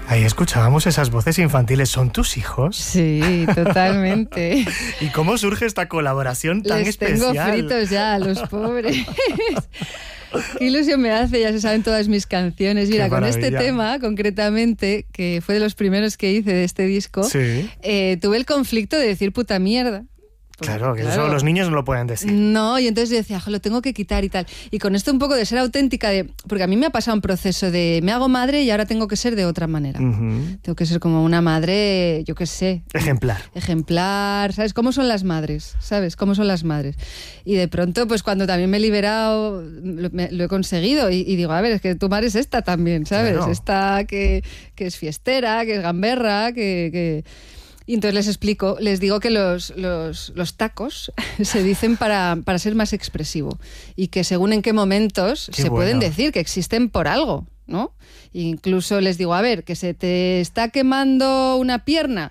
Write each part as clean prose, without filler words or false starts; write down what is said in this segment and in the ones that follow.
Ahí escuchábamos esas voces infantiles. ¿Son tus hijos? Sí, totalmente. ¿Y cómo surge esta colaboración tan especial? Tengo fritos ya, los pobres. Qué ilusión me hace, ya se saben todas mis canciones. Mira, con este tema, concretamente, que fue de los primeros que hice de este disco, sí. Tuve el conflicto de decir puta mierda. Claro, que eso los niños no lo pueden decir. No, y entonces yo decía, lo tengo que quitar y tal. Y con esto un poco de ser auténtica, porque a mí me ha pasado un proceso de me hago madre y ahora tengo que ser de otra manera. Uh-huh. Tengo que ser como una madre, yo qué sé. Ejemplar, ¿sabes? ¿Cómo son las madres? ¿Sabes? ¿Cómo son las madres? Y de pronto, pues cuando también me he liberado, lo he conseguido. Y digo, a ver, es que tu madre es esta también, ¿sabes? Claro. Esta que es fiestera, que es gamberra, que... Y entonces les explico, les digo que los tacos se dicen para ser más expresivo y que según en qué momentos pueden decir, que existen por algo, ¿no? E incluso les digo, a ver, que se te está quemando una pierna.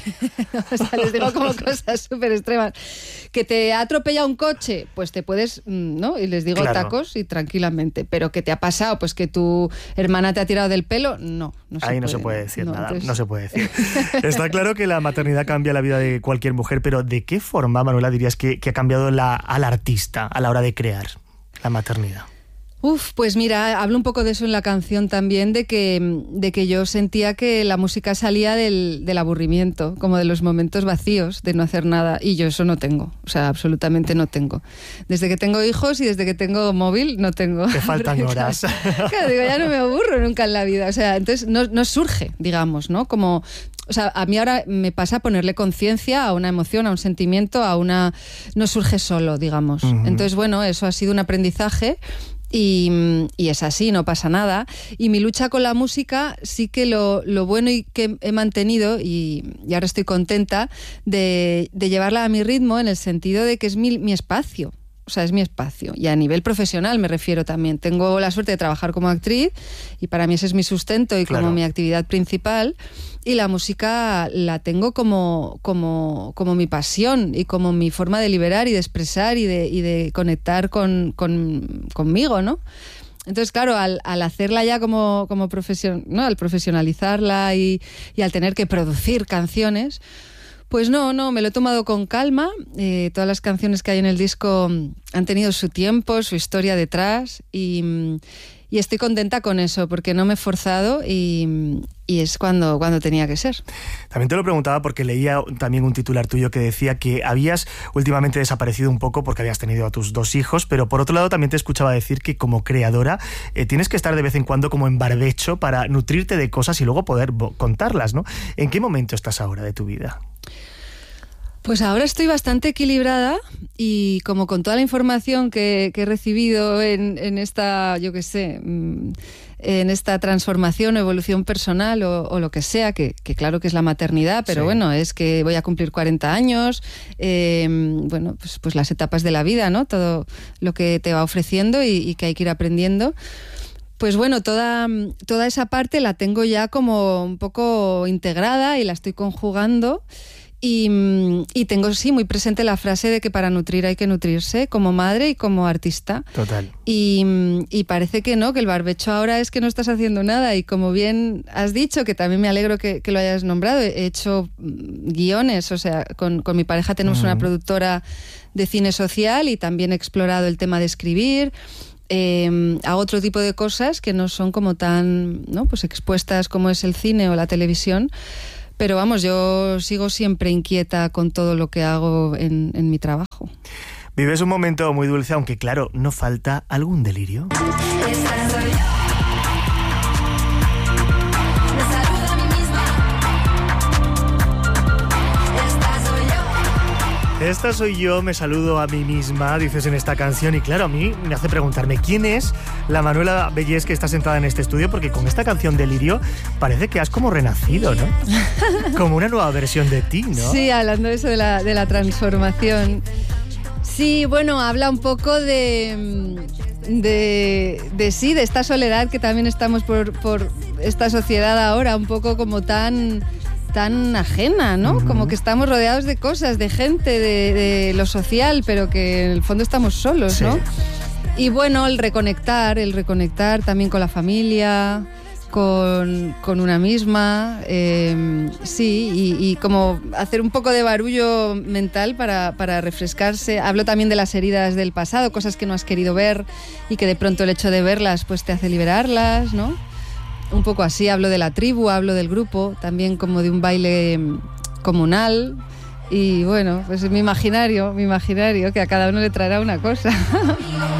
O sea, les digo como cosas súper extremas. Que te ha atropellado un coche, pues te puedes, ¿no? Y les digo tacos y tranquilamente. Pero que te ha pasado, pues que tu hermana te ha tirado del pelo, no Ahí no se puede decir nada, entonces... no se puede decir. Está claro que la maternidad cambia la vida de cualquier mujer, pero ¿de qué forma, Manuela, dirías que ha cambiado al artista a la hora de crear la maternidad? Pues mira, hablo un poco de eso en la canción también, de que yo sentía que la música salía del aburrimiento, como de los momentos vacíos, de no hacer nada, y yo eso no tengo, o sea, absolutamente no tengo. Desde que tengo hijos y desde que tengo móvil, no tengo. Te faltan horas. Claro, digo, ya no me aburro nunca en la vida, o sea, entonces no surge, digamos, ¿no? Como... O sea, a mí ahora me pasa ponerle conciencia a una emoción, a un sentimiento, no surge solo, digamos. Uh-huh. Entonces, bueno, eso ha sido un aprendizaje y es así, no pasa nada. Y mi lucha con la música sí que lo bueno y que he mantenido, y ahora estoy contenta, de llevarla a mi ritmo, en el sentido de que es mi espacio. O sea, es mi espacio. Y a nivel profesional me refiero también. Tengo la suerte de trabajar como actriz y para mí ese es mi sustento y como mi actividad principal. Y la música la tengo como mi pasión y como mi forma de liberar y de expresar y de conectar conmigo, ¿no? Entonces, claro, al hacerla ya como profesión, ¿no? Al profesionalizarla y al tener que producir canciones... Pues no, me lo he tomado con calma. Todas las canciones que hay en el disco han tenido su tiempo, su historia detrás y estoy contenta con eso porque no me he forzado y es cuando tenía que ser. También te lo preguntaba porque leía también un titular tuyo que decía que habías últimamente desaparecido un poco porque habías tenido a tus 2 hijos, pero por otro lado también te escuchaba decir que como creadora tienes que estar de vez en cuando como en barbecho para nutrirte de cosas y luego poder contarlas, ¿no? ¿En qué momento estás ahora de tu vida? Pues ahora estoy bastante equilibrada y como con toda la información que he recibido en esta, yo qué sé, en esta transformación o evolución personal o lo que sea, que claro que es la maternidad, pero bueno, es que voy a cumplir 40 años, bueno, pues las etapas de la vida, ¿no? Todo lo que te va ofreciendo y que hay que ir aprendiendo. Pues bueno, toda esa parte la tengo ya como un poco integrada y la estoy conjugando. Y tengo, sí, muy presente la frase de que para nutrir hay que nutrirse como madre y como artista. Total. Y parece que no, que el barbecho ahora es que no estás haciendo nada. Y como bien has dicho, que también me alegro que lo hayas nombrado, he hecho guiones, o sea, con mi pareja tenemos una productora de cine social y también he explorado el tema de escribir. Hago otro tipo de cosas que no son como tan, ¿no? Pues expuestas como es el cine o la televisión. Pero vamos, yo sigo siempre inquieta con todo lo que hago en mi trabajo. Vives un momento muy dulce, aunque claro, ¿no falta algún delirio? Esta soy yo, me saludo a mí misma, dices en esta canción, y claro, a mí me hace preguntarme quién es la Manuela Bellés que está sentada en este estudio, porque con esta canción Delirio parece que has como renacido, ¿no? Como una nueva versión de ti, ¿no? Sí, hablando de eso de la transformación. Sí, bueno, habla un poco de esta soledad que también estamos por esta sociedad ahora, un poco como tan ajena, ¿no? Uh-huh. Como que estamos rodeados de cosas, de gente, de lo social, pero que en el fondo estamos solos, ¿no? Sí. Y bueno, el reconectar también con la familia, con una misma, sí, y como hacer un poco de barullo mental para refrescarse. Hablo también de las heridas del pasado, cosas que no has querido ver y que de pronto el hecho de verlas pues te hace liberarlas, ¿no? Un poco así. Hablo de la tribu, hablo del grupo, también como de un baile comunal. Y bueno, pues mi imaginario, que a cada uno le traerá una cosa.